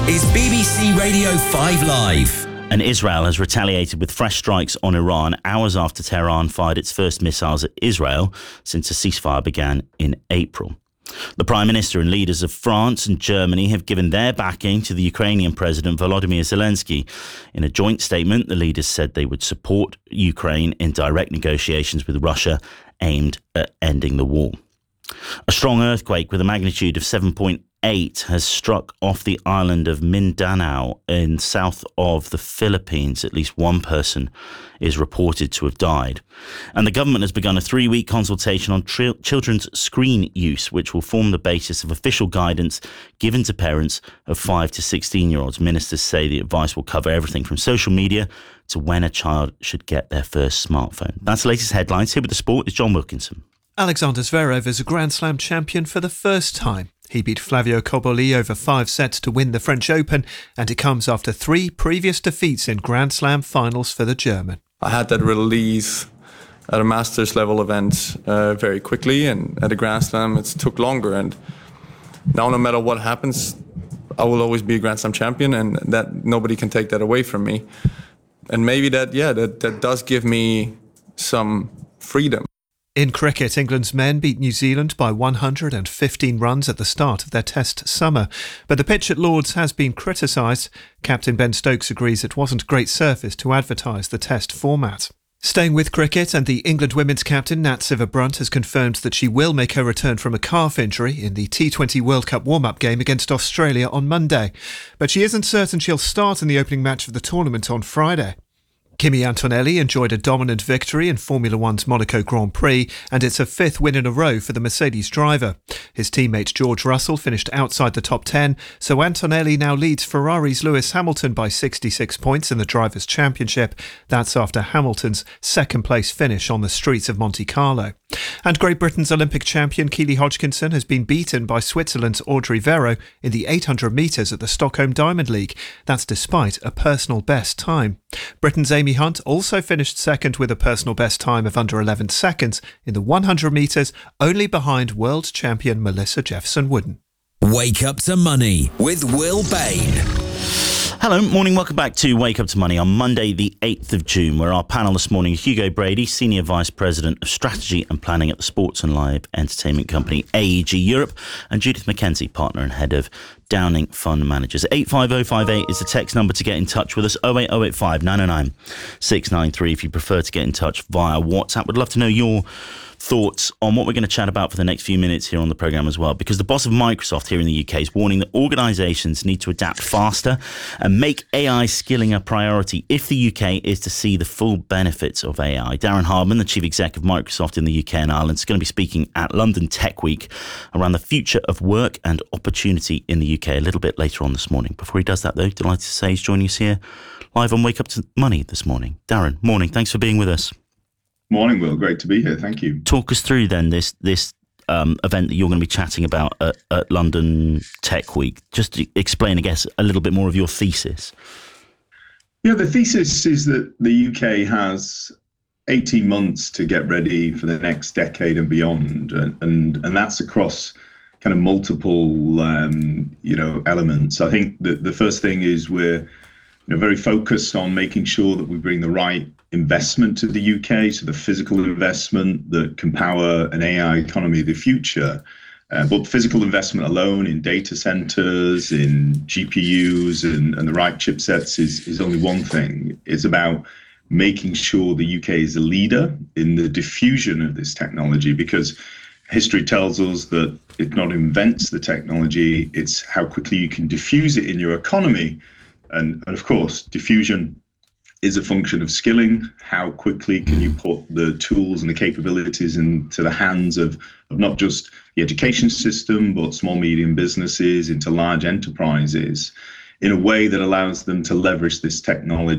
is BBC Radio 5 Live. And Israel has retaliated with fresh strikes on Iran hours after Tehran fired its first missiles at Israel since a ceasefire began in April. The Prime Minister and leaders of France and Germany have given their backing to the Ukrainian President Volodymyr Zelensky. In a joint statement, the leaders said they would support Ukraine in direct negotiations with Russia aimed at ending the war. A strong earthquake with a magnitude of 7.8 has struck off the island of Mindanao in south of the Philippines. At least one person is reported to have died. And the government has begun a 3-week consultation on children's screen use, which will form the basis of official guidance given to parents of 5 to 16-year-olds. Ministers say the advice will cover everything from social media to when a child should get their first smartphone. That's the latest headlines. Here with the sport is John Wilkinson. Alexander Zverev is a Grand Slam champion for the first time. He beat Flavio Cobolli over 5 sets to win the French Open, and it comes after 3 previous defeats in Grand Slam finals for the German. I had that release at a Masters level event very quickly, and at a Grand Slam it took longer. And now no matter what happens, I will always be a Grand Slam champion, and that nobody can take that away from me. And maybe that does give me some freedom. In cricket, England's men beat New Zealand by 115 runs at the start of their Test summer. But the pitch at Lord's has been criticised. Captain Ben Stokes agrees it wasn't great surface to advertise the Test format. Staying with cricket, and the England women's captain Nat Sciver-Brunt has confirmed that she will make her return from a calf injury in the T20 World Cup warm-up game against Australia on Monday. But she isn't certain she'll start in the opening match of the tournament on Friday. Kimi Antonelli enjoyed a dominant victory in Formula One's Monaco Grand Prix, and it's a 5th win in a row for the Mercedes driver. His teammate George Russell finished outside the top 10, so Antonelli now leads Ferrari's Lewis Hamilton by 66 points in the Drivers' Championship. That's after Hamilton's second-place finish on the streets of Monte Carlo. And Great Britain's Olympic champion Keely Hodgkinson has been beaten by Switzerland's Audrey Vero in the 800 metres at the Stockholm Diamond League. That's despite a personal best time. Britain's Amy Hunt also finished second with a personal best time of under 11 seconds in the 100 metres, only behind world champion Melissa Jefferson-Wooden. Wake Up to Money with Will Bain. Hello, morning, welcome back to Wake Up to Money on Monday the 8th of June, where our panel this morning is Hugo Brady, Senior Vice President of Strategy and Planning at the Sports and Live Entertainment Company AEG Europe, and Judith McKenzie, Partner and Head of Downing Fund Managers. 85058 is the text number to get in touch with us, 08085 909 693 if you prefer to get in touch via WhatsApp. Would love to know your thoughts on what we're going to chat about for the next few minutes here on the programme as well, because the boss of Microsoft here in the UK is warning that organisations need to adapt faster and make AI skilling a priority if the UK is to see the full benefits of AI. Darren Hardman, the Chief Exec of Microsoft in the UK and Ireland, is going to be speaking at London Tech Week around the future of work and opportunity in the UK a little bit later on this morning. Before he does that, though, delighted to say he's joining us here live on Wake Up to Money this morning. Darren, morning. Thanks for being with us. Morning, Will. Great to be here. Thank you. Talk us through then this event that you're going to be chatting about at London Tech Week. Just to explain, I guess, a little bit more of your thesis. Yeah, the thesis is that the UK has 18 months to get ready for the next decade and beyond, and that's across kind of multiple elements. I think that the first thing is we're very focused on making sure that we bring the right investment to the UK, so the physical investment that can power an AI economy of the future. But physical investment alone in data centers, in GPUs and the right chipsets is only one thing. It's about making sure the UK is a leader in the diffusion of this technology, because history tells us that it not invents the technology, it's how quickly you can diffuse it in your economy. And of course, diffusion is a function of skilling. How quickly can you put the tools and the capabilities into the hands of not just the education system, but small, medium businesses, into large enterprises in a way that allows them to leverage this technology